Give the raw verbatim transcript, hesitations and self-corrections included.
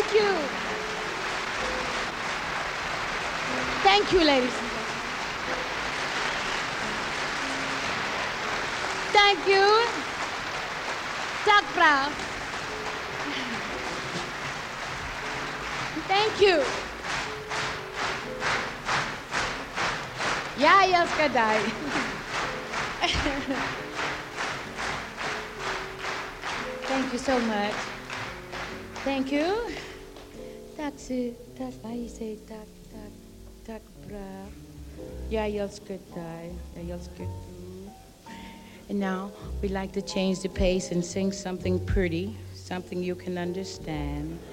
Thank you. Thank you, ladies and gentlemen. Thank you. Tak brav. Thank you. Ja, jag ska dig. Thank you so much. Thank you. Tack så, tack, vad säger tack, tack, tack bra. Jag älskar dig, jag älskar du. And now we'd like to change the pace and sing something pretty, something you can understand.